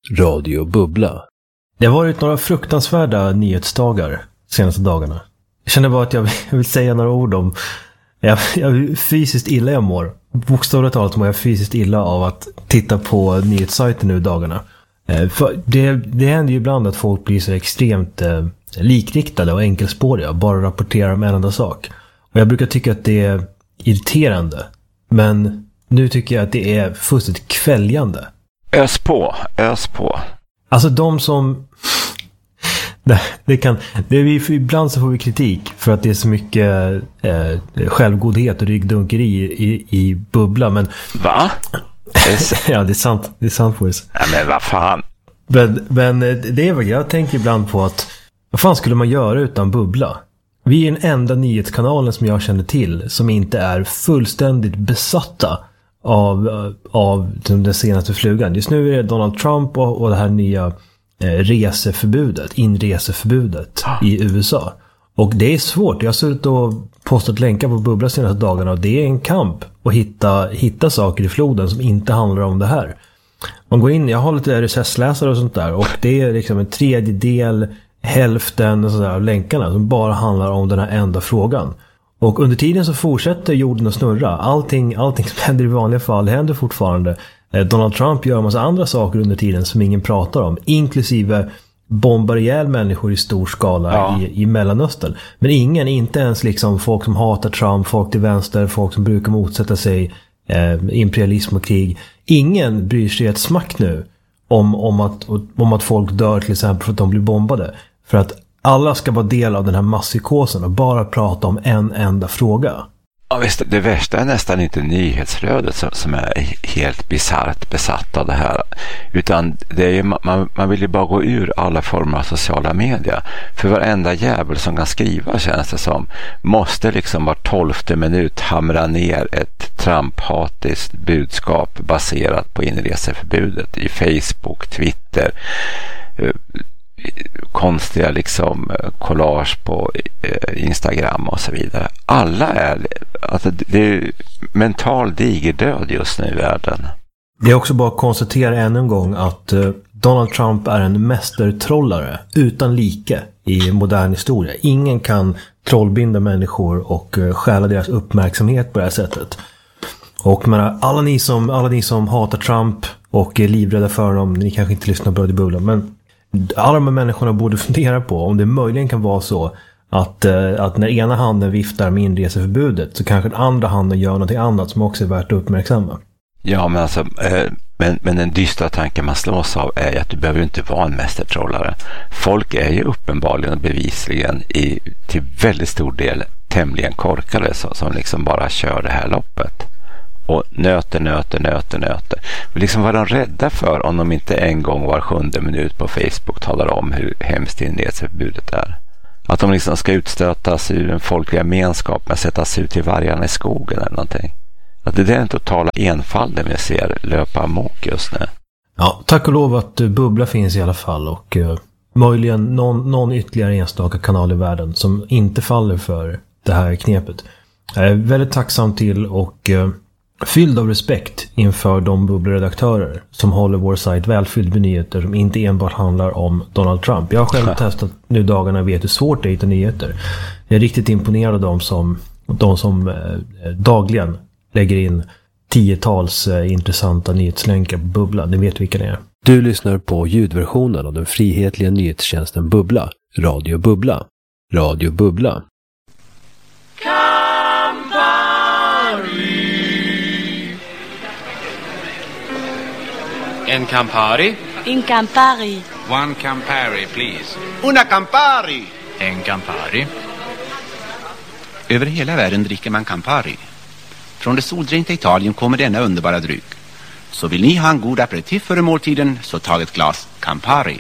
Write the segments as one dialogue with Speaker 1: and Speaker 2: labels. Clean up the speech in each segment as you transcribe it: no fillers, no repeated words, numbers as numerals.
Speaker 1: Radio Bubbla. Det har varit några fruktansvärda nyhetsdagar senaste dagarna. Jag känner bara att jag vill säga några ord om jag fysiskt illa jag mår. Bokstavligt talat mår jag fysiskt illa av att titta på nyhetssajter nu dagarna. För det händer ju ibland att folk blir så extremt likriktade och enkelspåriga och bara rapporterar om en enda sak. Och jag brukar tycka att det är irriterande. Men nu tycker jag att det är fullständigt kväljande.
Speaker 2: Ös på.
Speaker 1: Alltså de som... ibland så får vi kritik för att det är så mycket självgodhet och ryggdunkeri i bubbla, men...
Speaker 2: Va?
Speaker 1: Ja, det är sant Boris.
Speaker 2: Nej, men vad fan?
Speaker 1: Men det är vad jag tänker ibland på att vad fan skulle man göra utan bubbla? Vi är den enda nyhetskanalen som jag känner till som inte är fullständigt besatta av den senaste flugan. Just nu är det Donald Trump och det här nya inreseförbudet i USA. Och det är svårt. Jag har suttit och postat länkar på bubbla senaste dagarna och det är en kamp att hitta saker i floden som inte handlar om det här. Man går in, jag har lite RSS-läsare och sånt där, och det är liksom en tredjedel, hälften och sådär av länkarna som bara handlar om den här enda frågan. Och under tiden så fortsätter jorden att snurra. Allting som händer i vanliga fall händer fortfarande. Donald Trump gör en massa andra saker under tiden som ingen pratar om, inklusive bombar ihjäl människor i stor skala i Mellanöstern. Men inte ens liksom folk som hatar Trump, folk till vänster, folk som brukar motsätta sig imperialism och krig. Ingen bryr sig ett smack nu om att folk dör till exempel för att de blir bombade. För att alla ska vara del av den här masspsykosen och bara prata om en enda fråga.
Speaker 2: Ja, visst, det värsta är nästan inte nyhetsflödet som är helt bisarrt besatt av det här, utan det är ju, man vill ju bara gå ur alla former av sociala medier, för varenda jävel som kan skriva, känns det som, måste liksom var 12:e minut hamra ner ett Trump-hatiskt budskap baserat på inreseförbudet i Facebook, Twitter, konstiga liksom collage på Instagram och så vidare. Alla alltså det är mental digerdöd just nu i världen.
Speaker 1: Det är också bara att konstatera ännu en gång att Donald Trump är en mästertrollare utan like i modern historia. Ingen kan trollbinda människor och stjäla deras uppmärksamhet på det här sättet. Och menar, alla ni som hatar Trump och är livrädda för honom, ni kanske inte lyssnar på Radio Bubbla, men alla de här människorna borde fundera på om det möjligen kan vara så att när ena handen viftar med inreseförbudet så kanske den andra handen gör något annat som också är värt att uppmärksamma.
Speaker 2: Ja, men alltså men den dystra tanken man slås av är att du behöver inte vara en mästertrollare. Folk är ju uppenbarligen och bevisligen till väldigt stor del tämligen korkade som liksom bara kör det här loppet. Och nöter. Liksom vad de rädda för om de inte en gång var 7:e minut på Facebook talar om hur hemskt inreseförbudet är. Att de liksom ska utstötas ur en folklig gemenskap med sättas ut till vargarna i skogen eller någonting. Att det är den totala enfalden vi ser löpa amok just nu.
Speaker 1: Ja, tack och lov att bubbla finns i alla fall, och möjligen någon ytterligare enstaka kanal i världen som inte faller för det här knepet. Jag är väldigt tacksam till och fylld av respekt inför de bubbleredaktörer som håller vår sajt välfylld med nyheter som inte enbart handlar om Donald Trump. Jag har själv testat nu dagarna och vet hur svårt det är att hitta nyheter. Jag är riktigt imponerad av de som dagligen lägger in 10-tals intressanta nyhetslänkar på Bubbla. Ni vet vilka det är.
Speaker 3: Du lyssnar på ljudversionen av den frihetliga nyhetstjänsten Bubbla. Radio Bubbla. Radio Bubbla.
Speaker 4: En Campari?
Speaker 5: Un Campari.
Speaker 4: One Campari, please.
Speaker 6: Una Campari.
Speaker 4: En Campari. Över hela världen dricker man Campari. Från det soldränkta Italien kommer denna underbara dryck. Så vill ni ha en god aperitif före måltiden, så tag ett glas Campari.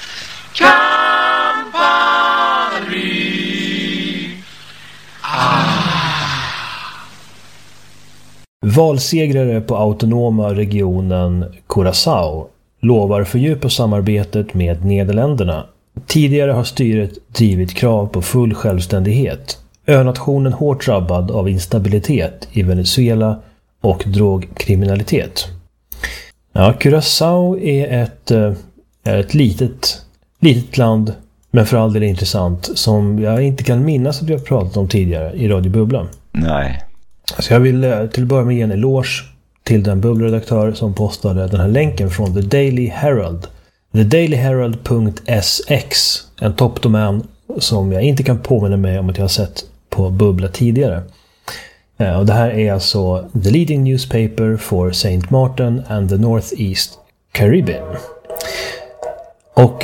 Speaker 6: Campari.
Speaker 1: Valsegrare på autonoma regionen Curaçao lovar fördjupa samarbetet med Nederländerna. Tidigare har styret drivit krav på full självständighet. Önationen hårt drabbad av instabilitet i Venezuela och drogkriminalitet. Ja, Curaçao är är ett litet land, men för all del intressant, som jag inte kan minnas att vi har pratat om tidigare i Radio Bubbla.
Speaker 2: Nej.
Speaker 1: Så jag vill till att börja med ge en eloge till den bubbleredaktör som postade den här länken från The Daily Herald. thedailyherald.sx, en toppdomän som jag inte kan påminna mig om att jag har sett på Bubbla tidigare. Och det här är alltså the leading newspaper for St. Martin and the Northeast Caribbean. Och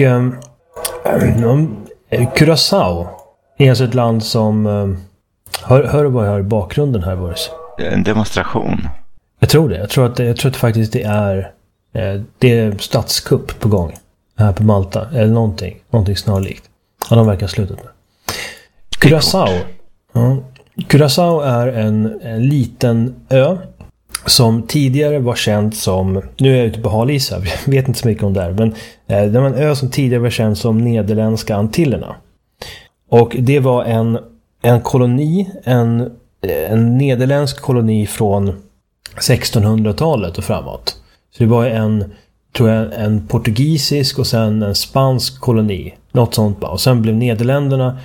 Speaker 1: Curaçao är alltså ett land som... hör vad jag har i bakgrunden här, Boris?
Speaker 2: En demonstration.
Speaker 1: Jag tror det. Jag tror att faktiskt det är statskupp på gång här på Malta. Eller någonting snarlikt. Ja, de verkar ha slutat med. Curaçao är en liten ö som tidigare var känd som... Nu är jag ute på halis här, jag vet inte så mycket om det här. Men det var en ö som tidigare var känd som Nederländska Antillerna. Och det var en koloni, en nederländsk koloni från 1600-talet och framåt. Så det var en portugisisk och sen en spansk koloni. Något sånt bara. Och sen blev Nederländerna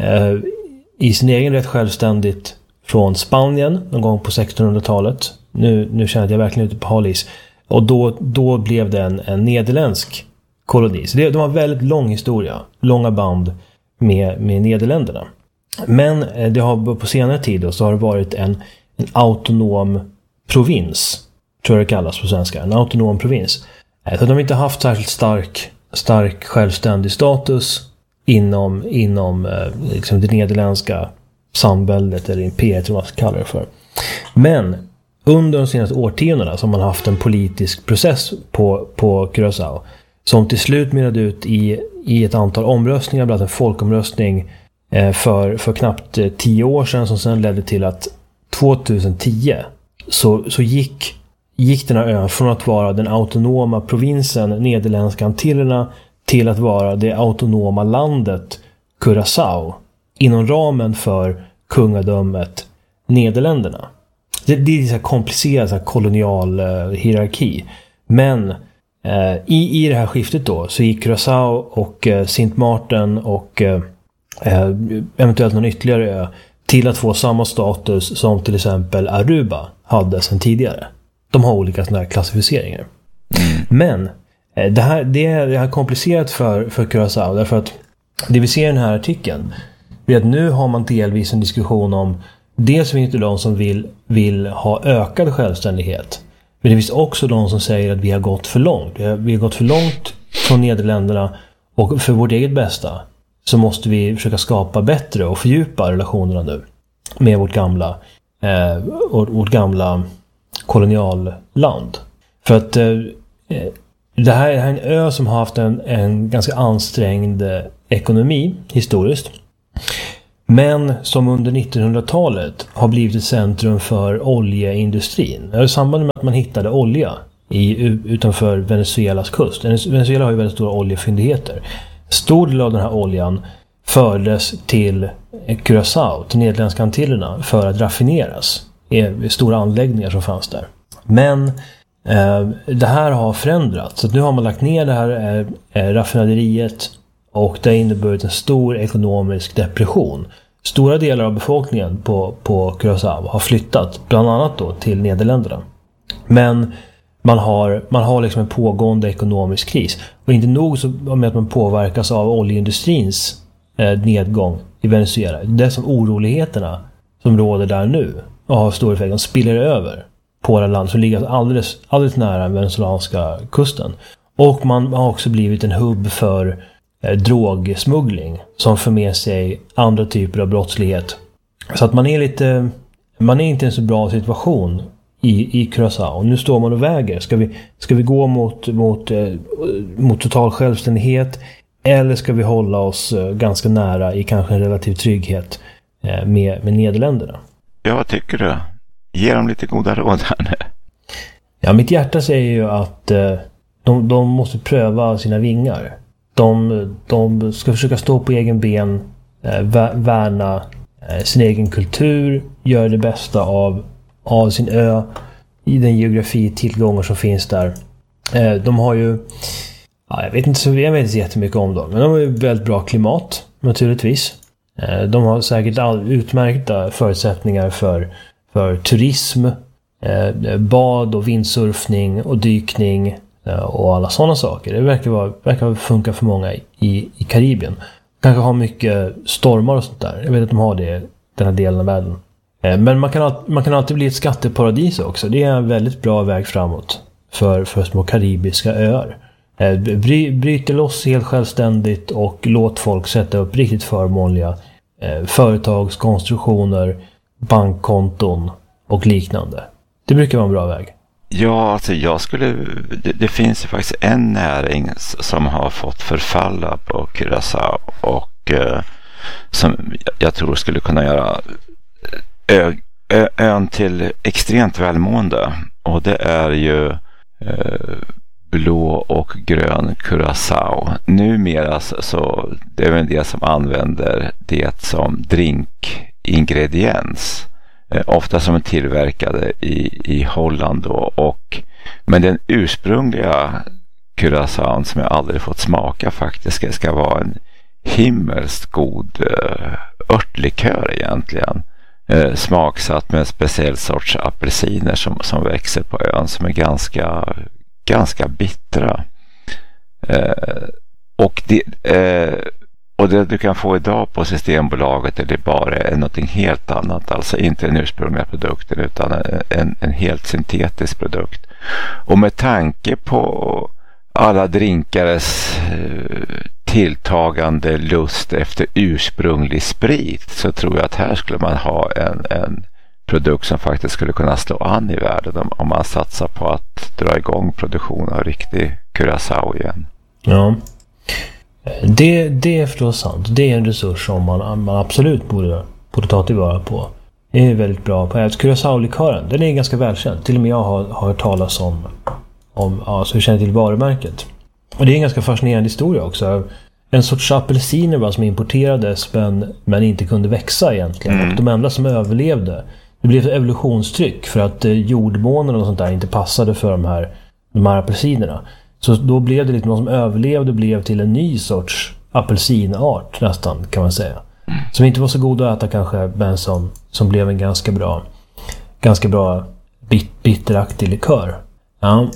Speaker 1: i sin egen rätt självständigt från Spanien någon gång på 1600-talet. Nu känner jag verkligen ute på halis. Och då blev det en nederländsk koloni. Så de har väldigt lång historia. Långa band med Nederländerna. Men det har på senare tid så har det varit en autonom provins. Tror jag det kallas på svenska. En autonom provins. Så de har inte haft särskilt stark självständig status inom liksom det nederländska samväldet eller imperiet, vad man ska kalla det för. Men under de senaste årtiondena så har man haft en politisk process på Curaçao som till slut mynnade ut i ett antal omröstningar, bland annat en folkomröstning för knappt 10 år sedan, som sedan ledde till att 2010 så gick den här ön från att vara den autonoma provinsen Nederländska Antillerna till att vara det autonoma landet Curaçao inom ramen för kungadömet Nederländerna. Det är en så komplicerad så kolonial hierarki. Men i det här skiftet då så gick Curaçao och Sint Maarten och eventuellt någon ytterligare ö till att få samma status som till exempel Aruba hade sedan tidigare. De har olika sådana här klassificeringar. Men det här komplicerat för Curaçao, därför att det vi ser i den här artikeln är att nu har man delvis en diskussion om dels finns det de som vill ha ökad självständighet, men det finns också de som säger att vi har gått för långt. Vi har gått för långt från Nederländerna, och för vårt eget bästa så måste vi försöka skapa bättre och fördjupa relationerna nu med vårt gamla kolonialland. För att det här är en ö som har haft en ganska ansträngd ekonomi historiskt, men som under 1900-talet har blivit ett centrum för oljeindustrin. I samband med att man hittade olja utanför Venezuelas kust. Venezuela har ju väldigt stora oljefyndigheter. Stor del av den här oljan fördes till Curaçao, till Nederländska Antillerna, för att raffineras i stora anläggningar som fanns där. Men det här har förändrats. Så nu har man lagt ner det här raffinaderiet, och det har inneburit en stor ekonomisk depression. Stora delar av befolkningen på Curaçao har flyttat, bland annat då till Nederländerna. Men man har liksom en pågående ekonomisk kris. Och inte nog så med att man påverkas av oljeindustrins nedgång i Venezuela. Det är som oroligheterna som råder där nu och har stor effekt. De spiller över på det land som ligger alldeles nära den venezuelanska kusten. Och man har också blivit en hubb för drogsmuggling som för med sig andra typer av brottslighet. Så att man är inte i en så bra situation i Curaçao. Nu står man och väger. Ska vi gå mot total självständighet, eller ska vi hålla oss ganska nära i kanske en relativ trygghet med Nederländerna? Ja,
Speaker 2: vad tycker du? Ge dem lite goda råd här nu.
Speaker 1: Ja, mitt hjärta säger ju att de måste pröva sina vingar. De ska försöka stå på egen ben, värna sin egen kultur, göra det bästa av sin ö i den geografi tillgångar som finns där. De har ju Ja, jag vet inte så jättemycket om dem. Men de har ju väldigt bra klimat, naturligtvis. De har säkert utmärkta förutsättningar för turism, bad och vindsurfning och dykning och alla sådana saker. Det verkar funka för många i Karibien. Kanske har mycket stormar och sånt där. Jag vet att de har det, den här delen av världen. Men man kan alltid bli ett skatteparadis också. Det är en väldigt bra väg framåt för små karibiska öar. Bryter loss helt självständigt och låt folk sätta upp riktigt förmånliga företagskonstruktioner, bankkonton och liknande. Det brukar vara en bra väg.
Speaker 2: Ja, alltså det finns ju faktiskt en näring som har fått förfalla på Curaçao och som jag tror skulle kunna göra ön till extremt välmående, och det är ju blå och grön Curaçao. Numera så det är väl det som använder det som drinkingrediens. Ofta som är tillverkade i Holland då, men den ursprungliga Curaçao som jag aldrig fått smaka faktiskt ska vara en himmelskt god örtlikör egentligen. Smaksatt med en speciell sorts apelsiner som växer på ön, som är ganska bittra. Och det du kan få idag på Systembolaget är bara någonting helt annat. Alltså inte den ursprungliga produkten utan en helt syntetisk produkt. Och med tanke på alla drinkares tilltagande lust efter ursprunglig sprit, så tror jag att här skulle man ha en produkt som faktiskt skulle kunna slå an i världen om man satsar på att dra igång produktion av riktig Curaçao igen.
Speaker 1: Ja. Det är förstås sant. Det är en resurs som man absolut borde ta tillvara på. Det är väldigt bra på Curaçao-likören. Den är ganska välkänd. Till och med jag har hört talas om alltså hur känner till varumärket. Och det är en ganska fascinerande historia också. En sorts apelsiner som importerades men inte kunde växa egentligen. Och de enda som överlevde, det blev ett evolutionstryck för att jordmånen och sånt där inte passade för de här apelsinerna. Så då blev det lite något som överlevde, blev till en ny sorts apelsinart nästan, kan man säga. Som inte var så god att äta kanske, men som blev en ganska bra bitteraktig likör. Ja.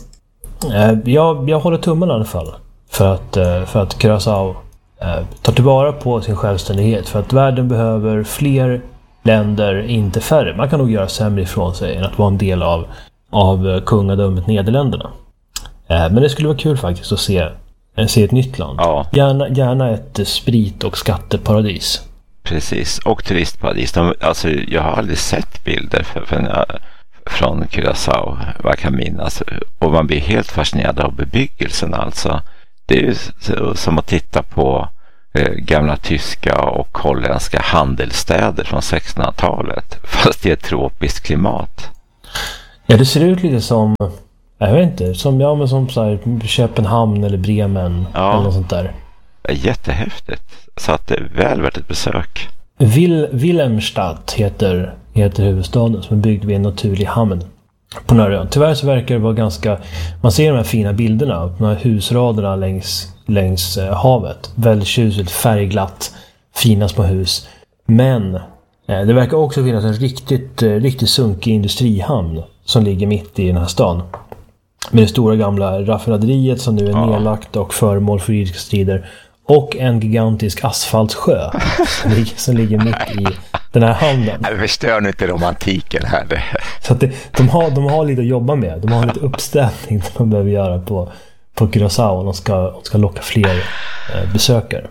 Speaker 1: Jag håller tummen i alla fall för att Curaçao tar tillvara på sin självständighet, för att världen behöver fler länder, inte färre. Man kan nog göra sämre ifrån sig än att vara en del av kungadömet Nederländerna. Men det skulle vara kul faktiskt att se ett nytt land. Ja. Gärna ett sprit- och skatteparadis.
Speaker 2: Precis, och turistparadis. Alltså, jag har aldrig sett bilder från Curaçao, vad jag kan minnas. Och man blir helt fascinerad av bebyggelsen alltså. Det är ju som att titta på gamla tyska och holländska handelsstäder från 1600-talet. Fast i ett tropiskt klimat.
Speaker 1: Ja, det ser ut lite som... Jag vet inte, som så här Köpenhamn eller Bremen eller något sånt där.
Speaker 2: Jättehäftigt. Så att det är väl värt ett besök.
Speaker 1: Wilhelmstad heter huvudstaden, som är byggd vid en naturlig hamn på den här ön. Tyvärr så verkar det vara ganska... Man ser de här fina bilderna, de här husraderna längs havet. Väldigt tjusigt, färgglatt, fina små hus. Men det verkar också finnas en riktigt sunkig industrihamn som ligger mitt i den här stan. Med det stora gamla raffinaderiet som nu är nedlagt och föremål för juridiska strider. Och en gigantisk asfaltsjö som ligger mitt i den här hamnen.
Speaker 2: Jag förstör inte romantiken här.
Speaker 1: Så att de har lite att jobba med. De har lite uppställning som de behöver göra på Curaçao om de ska locka fler besökare.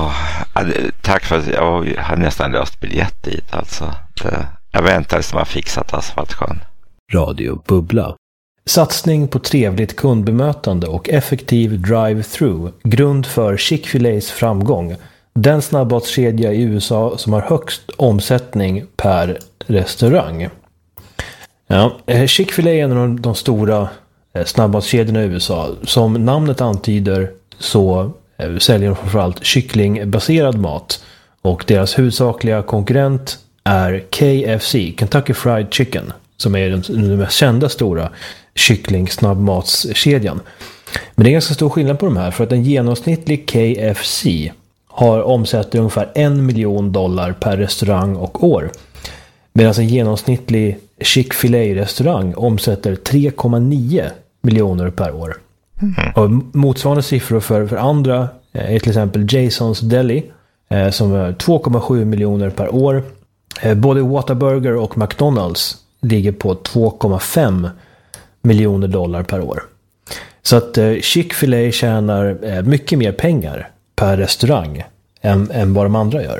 Speaker 2: Tack för att jag har nästan löst biljett dit. Alltså. Jag väntar som har fixat asfaltsjön.
Speaker 3: Radio Bubbla.
Speaker 1: Satsning på trevligt kundbemötande och effektiv drive-thru, grund för Chick-fil-A's framgång. Den snabbmatskedja i USA som har högst omsättning per restaurang. Ja, Chick-fil-A är en av de stora snabbmatskedjorna i USA. Som namnet antyder så säljer de framförallt kycklingbaserad mat. Och deras huvudsakliga konkurrent är KFC, Kentucky Fried Chicken, som är den mest kända stora kyckling-snabbmatskedjan. Men det är ganska stor skillnad på de här, för att en genomsnittlig KFC omsätter ungefär $1 miljon per restaurang och år. Medan en genomsnittlig Chick-fil-A-restaurang omsätter 3,9 miljoner per år. Och motsvarande siffror för andra är till exempel Jason's Deli som är 2,7 miljoner per år. Både Whataburger och McDonald's ligger på 2,5 miljoner dollar per år. Så att Chick-fil-A tjänar mycket mer pengar per restaurang än vad de andra gör.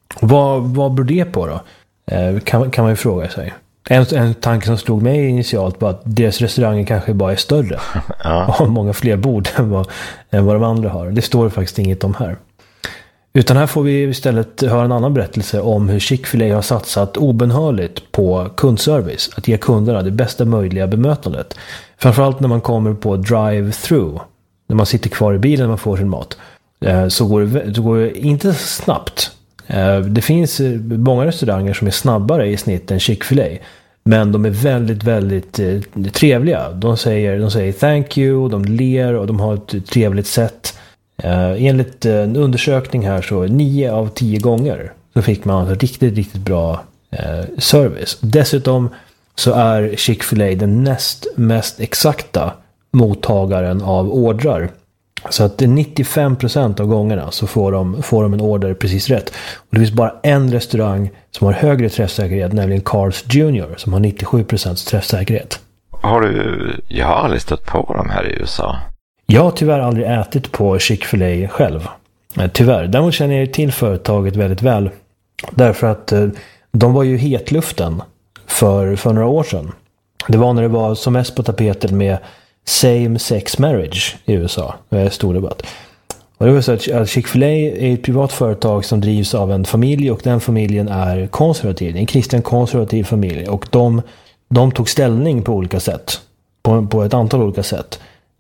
Speaker 1: Vad beror det på då? Kan man ju fråga sig. En tanke som slog mig initialt var att deras restauranger kanske bara är större. Ja. Och har många fler bord än vad de andra har. Det står faktiskt inget om här. Utan här får vi istället höra en annan berättelse om hur Chick-fil-A har satsat obenhörligt på kundservice. Att ge kunderna det bästa möjliga bemötandet. Framförallt när man kommer på drive-thru. När man sitter kvar i bilen när man får sin mat. Så går det inte snabbt. Det finns många restauranger som är snabbare i snitt än Chick-fil-A. Men de är väldigt, väldigt trevliga. De säger thank you, de ler och de har ett trevligt sätt. Enligt en undersökning här så 9 av 10 gånger så fick man riktigt, riktigt bra service. Dessutom så är Chick-fil-A den näst mest exakta mottagaren av ordrar. Så att 95% av gångerna så får de en order precis rätt. Och det finns bara en restaurang som har högre träffsäkerhet, nämligen Carl's Jr. som har 97% träffsäkerhet.
Speaker 2: Jag har aldrig stött på dem här i USA.
Speaker 1: Jag har tyvärr aldrig ätit på Chick-fil-A själv. Tyvärr. Däremot känner jag till företaget väldigt väl. Därför att de var ju hetluften för några år sedan. Det var när det var som mest på tapeten med same-sex marriage i USA. Det är stor debatt. Och det var så att Chick-fil-A är ett privat företag som drivs av en familj och den familjen är konservativ. En kristen konservativ familj. Och de tog ställning på olika sätt. På ett antal olika sätt.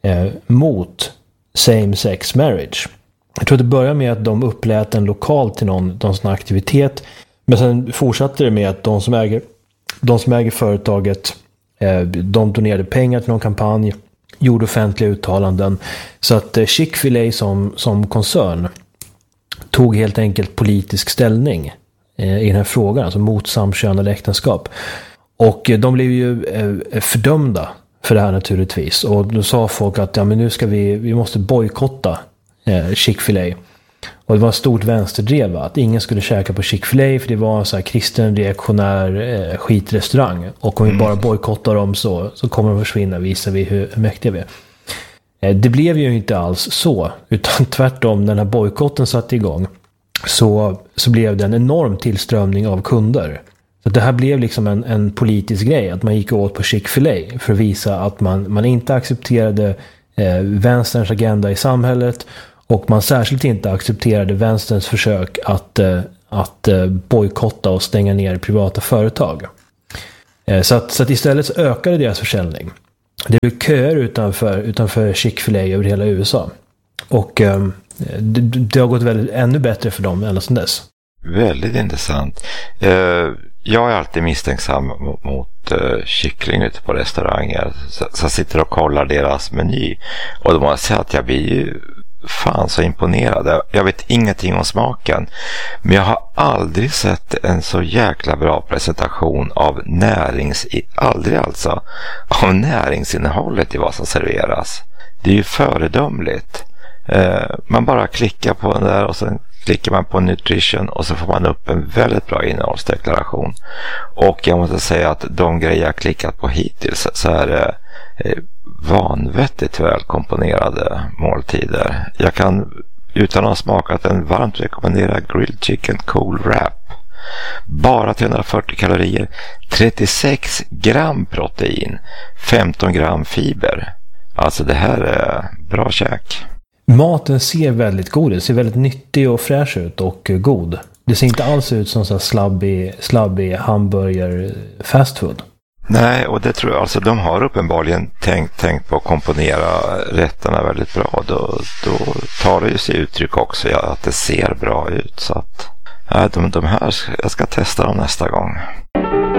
Speaker 1: Mot same-sex marriage. Jag tror att det började med att de upplät en lokal till någon sån aktivitet. Men sen fortsatte det med att de som äger företaget de donerade pengar till någon kampanj, gjorde offentliga uttalanden. Så att Chick-fil-A som koncern tog helt enkelt politisk ställning i den här frågan, alltså mot samkönade äktenskap. Och de blev ju fördömda för det här naturligtvis. Och då sa folk att men nu ska vi måste bojkotta Chick-fil-A. Och det var ett stort vänsterdrev att ingen skulle käka på Chick-fil-A för det var en så här kristen reaktionär skitrestaurang. Och om vi bara bojkottar dem så kommer de försvinna, visar vi hur mäktiga vi är. Det blev ju inte alls så, utan tvärtom när den här bojkotten satte igång så blev det en enorm tillströmning av kunder. Så det här blev liksom en politisk grej, att man gick åt på Chick-fil-A för att visa att man inte accepterade vänsterns agenda i samhället. Och man särskilt inte accepterade vänsterns försök att bojkotta och stänga ner privata företag. Så att istället så ökade deras försäljning. Det blev köer utanför Chick-fil-A över hela USA. Och det har gått ännu bättre för dem ända sedan dess.
Speaker 2: Väldigt intressant. Jag är alltid misstänksam mot kyckling ute på restauranger. Så sitter och kollar deras meny. Och då måste jag säga att jag blir ju fan så imponerad. Jag vet ingenting om smaken. Men jag har aldrig sett en så jäkla bra presentation av av näringsinnehållet i vad som serveras. Det är ju föredömligt. Man bara klickar på den där och sen klickar man på nutrition och så får man upp en väldigt bra innehållsdeklaration. Och jag måste säga att de grejer jag klickat på hittills så är det vanvettigt väl komponerade måltider. Jag kan utan att ha smakat en varmt rekommendera grilled chicken cool wrap. Bara 340 kalorier, 36 gram protein, 15 gram fiber. Alltså det här är bra käk.
Speaker 1: Maten ser väldigt god ut, ser väldigt nyttig och fräsch ut och god. Det ser inte alls ut som så slabbig hamburger fast food.
Speaker 2: Nej, och det tror jag, alltså de har uppenbarligen tänkt på att komponera rätterna väldigt bra. Då tar det ju sig uttryck också att det ser bra ut. Så att de här, jag ska testa dem nästa gång.